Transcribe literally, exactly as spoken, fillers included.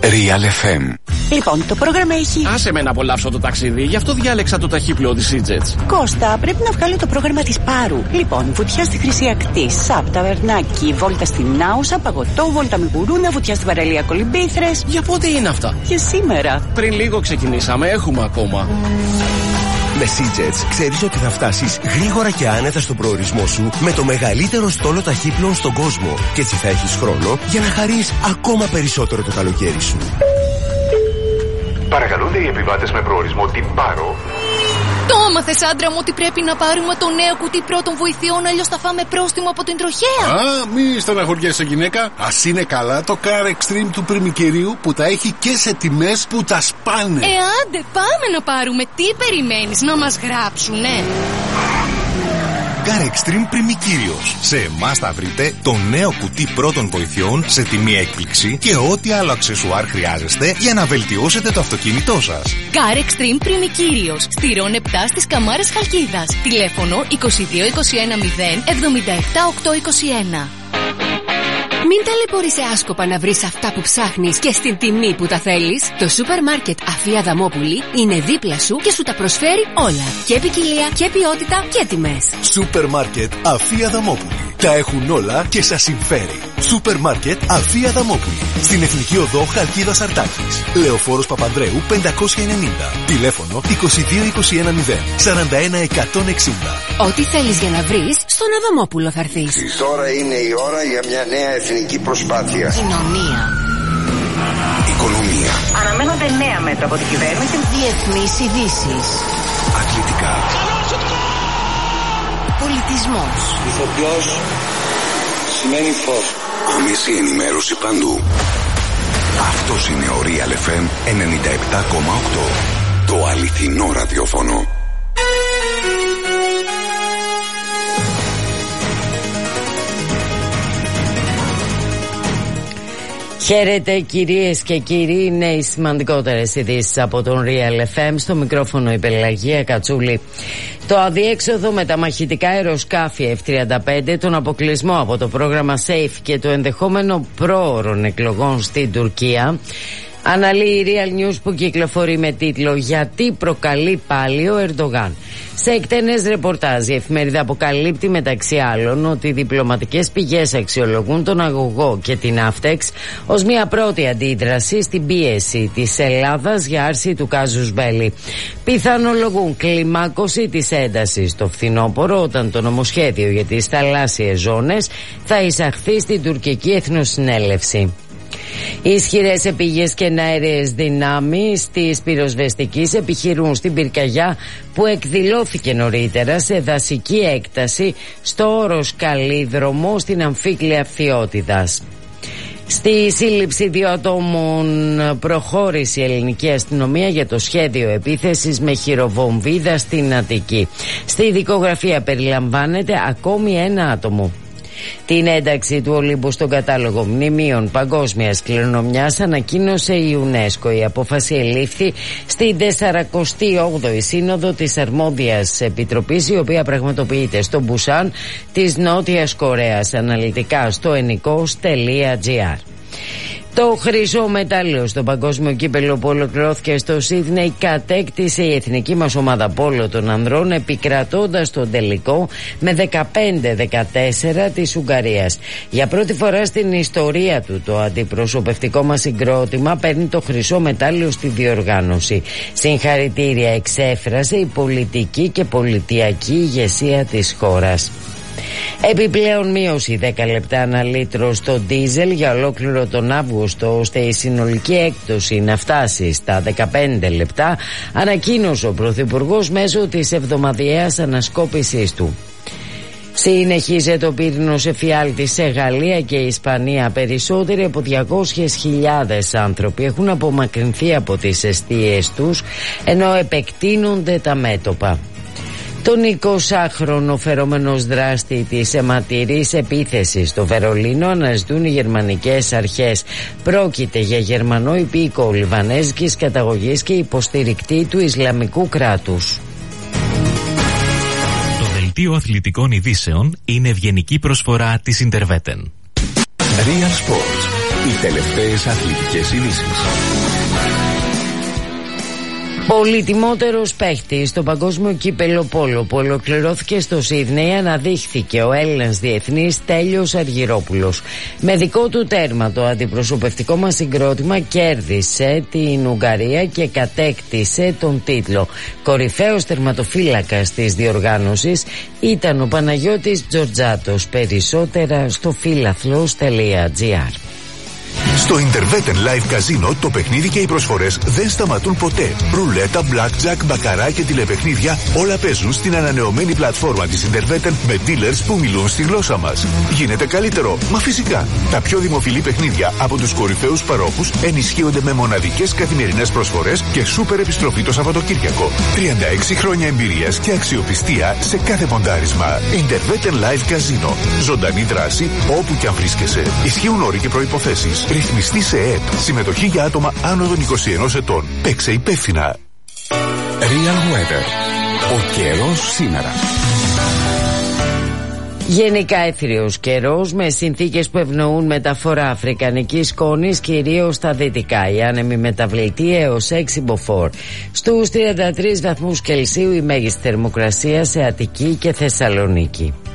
Real εφ εμ. Λοιπόν, το πρόγραμμα έχει... Άσε με να απολαύσω το ταξίδι, γι' αυτό διάλεξα το ταχύπλοο της EasyJet. Κώστα, πρέπει να βγάλω το πρόγραμμα της Πάρου. Λοιπόν, βουτιά στη Χρυσή Ακτή, Σαπ, Ταβερνάκι, βόλτα στην Άουσα, παγωτό, βόλτα με γουρούνα, βουτιά στην παραλία Κολυμπήθρες. Για πότε είναι αυτά? Για σήμερα. Πριν λίγο ξεκινήσαμε, έχουμε ακόμα. Με EasyJet ξέρεις ότι θα φτάσεις γρήγορα και άνετα στον προορισμό σου με το μεγαλύτερο στόλο ταχύπλων στον κόσμο. Και έτσι θα έχεις χρόνο για να χαρείς ακόμα περισσότερο το καλοκαίρι σου. Παρακαλούνται οι επιβάτες με προορισμό την Πάρο. Το έμαθες, άντρα μου, ότι πρέπει να πάρουμε το νέο κουτί πρώτων βοηθειών, αλλιώς θα φάμε πρόστιμο από την τροχέα. Α, μη στεναχωριέσαι, γυναίκα. Ας είναι καλά το Car Extreme του πριμικερίου που τα έχει και σε τιμές που τα σπάνε. Ε, άντε, πάμε να πάρουμε. Τι περιμένεις, να μας γράψουνε? Car Extreme Πριμικύριος. Σε εμάς θα βρείτε το νέο κουτί πρώτων βοηθειών σε τιμή έκπληξη και ό,τι άλλο αξεσουάρ χρειάζεστε για να βελτιώσετε το αυτοκίνητό σας. Car Extreme Πριμικύριος. Στηρών επτά στις Καμάρες Χαλκίδας. Τηλέφωνο είκοσι δύο είκοσι ένα μηδέν εβδομήντα επτά οκτακόσια είκοσι ένα. Μην ταλαιπωρείσαι άσκοπα να βρεις αυτά που ψάχνεις και στην τιμή που τα θέλεις. Το σούπερ μάρκετ Αφία Δαμόπουλη είναι δίπλα σου και σου τα προσφέρει όλα. Και ποικιλία και ποιότητα και τιμές. Σούπερ μάρκετ Αφία Δαμόπουλη. Τα έχουν όλα και σας συμφέρει. Σούπερ μάρκετ Αφία Δαμόπουλη. Στην Εθνική Οδό Χαλκίδας Αρτάκης. Λεωφόρος Παπανδρέου πεντακόσια ενενήντα. Τηλέφωνο είκοσι δύο είκοσι ένα μηδέν σαράντα ένα εκατόν εξήντα. Ό,τι θέλεις για να βρεις, στον Αδαμόπουλο θα έρθεις. Τώρα είναι η ώρα για μια νέα εθνική προσπάθεια. Κοινωνία. Οικονομία. Αναμένονται νέα μέτρα από την κυβέρνηση. Διεθνείς ειδήσεις. Αθλητικά. Πολιτισμός. Ηθοποιός σημαίνει φως. Άμεση ενημέρωση παντού. Αυτός είναι ο Real εφ εμ ενενήντα επτά κόμμα οκτώ. Το αληθινό ραδιόφωνο. Χαίρετε κυρίες και κύριοι, είναι οι σημαντικότερες ειδήσεις από τον Real εφ εμ. Στο μικρόφωνο η Πελαγία Κατσούλη. Το αδιέξοδο με τα μαχητικά αεροσκάφη εφ τριάντα πέντε, τον αποκλεισμό από το πρόγραμμα SAFE και το ενδεχόμενο πρόωρων εκλογών στην Τουρκία. Αναλύει η Real News που κυκλοφορεί με τίτλο «Γιατί προκαλεί πάλι ο Ερντογάν». Σε εκτενές ρεπορτάζ η εφημερίδα αποκαλύπτει μεταξύ άλλων ότι οι διπλωματικές πηγές αξιολογούν τον αγωγό και την Αύτεξ ως μια πρώτη αντίδραση στην πίεση της Ελλάδας για άρση του κάζους μπέλι. Πιθανολογούν κλιμάκωση της έντασης στο φθινόπωρο όταν το νομοσχέδιο για τις θαλάσσιες ζώνες θα εισαχθεί στην τουρκική εθνοσυνέλευση. Οι ισχυρές επίγειες και εναέριες δυνάμεις της πυροσβεστικής επιχειρούν στην πυρκαγιά που εκδηλώθηκε νωρίτερα σε δασική έκταση στο όρος Καλύδρομο στην Αμφίκλεια Φθιώτιδας. Στη σύλληψη δύο ατόμων προχώρησε η ελληνική αστυνομία για το σχέδιο επίθεσης με χειροβομβίδα στην Αττική. Στη δικογραφία περιλαμβάνεται ακόμη ένα άτομο. Την ένταξη του Ολύμπου στον κατάλογο μνημείων παγκόσμιας κληρονομιάς ανακοίνωσε η UNESCO. Η απόφαση ελήφθη στην σαραντά όγδοη Σύνοδο της Αρμόδιας Επιτροπής, η οποία πραγματοποιείται στο Μπουσάν της Νότιας Κορέας. Αναλυτικά στο ενικός τελεία τζι άρ. Το χρυσό μετάλλιο στο παγκόσμιο κύπελλο που ολοκληρώθηκε στο Σίδνεϊ κατέκτησε η εθνική μας ομάδα πόλο των ανδρών, επικρατώντας τον τελικό με δεκαπέντε δεκατέσσερα της Ουγγαρίας. Για πρώτη φορά στην ιστορία του το αντιπροσωπευτικό μας συγκρότημα παίρνει το χρυσό μετάλλιο στη διοργάνωση. Συγχαρητήρια εξέφρασε η πολιτική και πολιτιακή ηγεσία της χώρας. Επιπλέον μείωση δέκα λεπτά ανά λίτρο στο ντίζελ για ολόκληρο τον Αύγουστο, ώστε η συνολική έκπτωση να φτάσει στα δεκαπέντε λεπτά, ανακοίνωσε ο Πρωθυπουργός μέσω της εβδομαδιαίας ανασκόπησής του. Συνεχίζεται ο πύρινος εφιάλτης σε Γαλλία και Ισπανία. Περισσότεροι από διακόσιες χιλιάδες άνθρωποι έχουν απομακρυνθεί από τις εστίες τους, ενώ επεκτείνονται τα μέτωπα. Τον εικοσάχρονο φερόμενος δράστη της αιματηρής επίθεσης στο Βερολίνο αναζητούν οι γερμανικές αρχές. Πρόκειται για Γερμανό υπήκοο λιβανέζικης καταγωγής και υποστηρικτή του Ισλαμικού κράτους. Το δελτίο αθλητικών ειδήσεων είναι ευγενική προσφορά της Interveten. Real Sports. Οι τελευταίες αθλητικές ειδήσεις. Πολυτιμότερος παίχτης στο παγκόσμιο κύπελο πόλο που ολοκληρώθηκε στο Σίδνεϊ αναδείχθηκε ο Έλληνας διεθνής Τέλειος Αργυρόπουλος. Με δικό του τέρμα το αντιπροσωπευτικό μας συγκρότημα κέρδισε την Ουγγαρία και κατέκτησε τον τίτλο. Κορυφαίος τερματοφύλακας της διοργάνωσης ήταν ο Παναγιώτης Τζορτζάτος. Περισσότερα στο φίλαθλος τελεία τζι άρ. Στο Interveten Live Casino το παιχνίδι και οι προσφορές δεν σταματούν ποτέ. Ρουλέτα, blackjack, μπακαρά και τηλεπαιχνίδια όλα παίζουν στην ανανεωμένη πλατφόρμα της Interveten με dealers που μιλούν στη γλώσσα μας. Γίνεται καλύτερο, μα φυσικά. Τα πιο δημοφιλή παιχνίδια από τους κορυφαίους παρόχους ενισχύονται με μοναδικές καθημερινές προσφορές και σούπερ επιστροφή το Σαββατοκύριακο. τριάντα έξι χρόνια εμπειρίας και αξιοπιστία σε κάθε ποντάρισμα. Interveten Live Casino. Ζωντανή δράση όπου και αν βρίσκεσαι. Ισχύουν όροι και προϋποθέσεις. Ρυθμιστή σε ΕΕΠ. Συμμετοχή για άτομα άνω των είκοσι ενός ετών. Παίξε υπεύθυνα. Real Weather. Ο καιρός σήμερα. Γενικά έθριος καιρός με συνθήκες που ευνοούν μεταφορά αφρικανικής σκόνης κυρίως στα δυτικά. Η άνεμη μεταβλητή έως έξι μποφόρ. Στους τριάντα τρεις βαθμούς Κελσίου η μέγιστη θερμοκρασία σε Αττική και Θεσσαλονίκη.